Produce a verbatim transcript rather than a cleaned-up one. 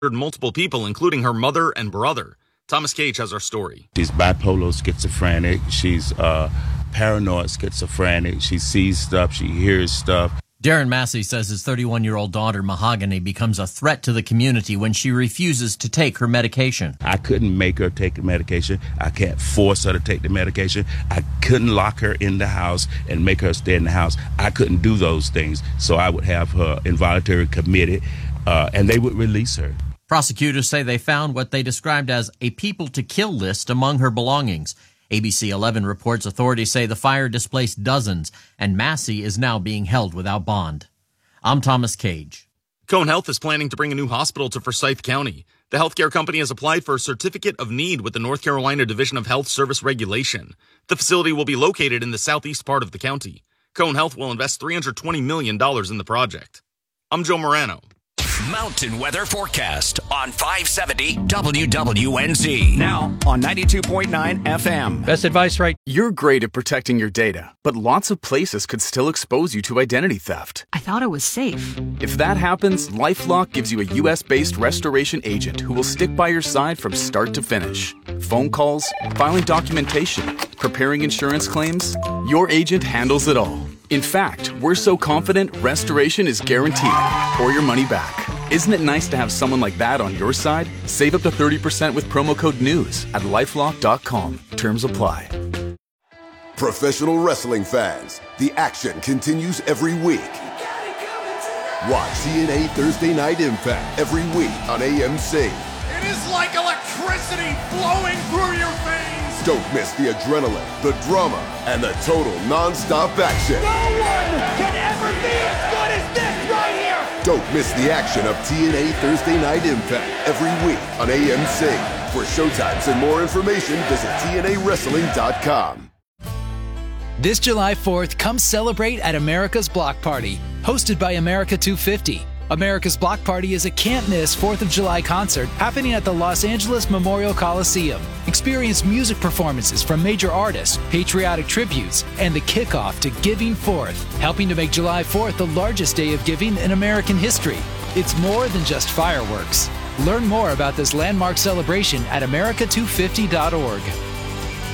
multiple people, including her mother and brother. Thomas Cage has our story. She's bipolar schizophrenic. She's uh, paranoid schizophrenic. She sees stuff. She hears stuff. Darren Massey says his thirty-one-year-old daughter, Mahogany, becomes a threat to the community when she refuses to take her medication. I couldn't make her take the medication. I can't force her to take the medication. I couldn't lock her in the house and make her stay in the house. I couldn't do those things. So I would have her involuntarily committed, uh, and they would release her. Prosecutors say they found what they described as a people-to-kill list among her belongings. A B C eleven reports authorities say the fire displaced dozens, and Massey is now being held without bond. I'm Thomas Cage. Cone Health is planning to bring a new hospital to Forsyth County. The healthcare company has applied for a certificate of need with the North Carolina Division of Health Service Regulation. The facility will be located in the southeast part of the county. Cone Health will invest three hundred twenty million dollars in the project. I'm Joe Morano. Mountain weather forecast on five seventy W W N Z. Now on ninety-two point nine F M. Best advice right. You're great at protecting your data, but lots of places could still expose you to identity theft. I thought it was safe. If that happens, LifeLock gives you a U S-based restoration agent who will stick by your side from start to finish. Phone calls, filing documentation, preparing insurance claims. Your agent handles it all. In fact, we're so confident restoration is guaranteed or your money back. Isn't it nice to have someone like that on your side? Save up to thirty percent with promo code NEWS at lifelock dot com. Terms apply. Professional wrestling fans, the action continues every week. Watch T N A Thursday Night Impact every week on A M C. It is like electricity flowing through your veins. Don't miss the adrenaline, the drama, and the total non-stop action. No one can ever be as good as this right here. Don't miss the action of T N A Thursday Night Impact every week on A M C. For showtimes and more information, visit T N A wrestling dot com. This July fourth, come celebrate at America's Block Party, hosted by America two fifty. America's Block Party is a can't-miss fourth of July concert happening at the Los Angeles Memorial Coliseum. Experience music performances from major artists, patriotic tributes, and the kickoff to Giving Fourth, helping to make July fourth the largest day of giving in American history. It's more than just fireworks. Learn more about this landmark celebration at America two fifty dot org.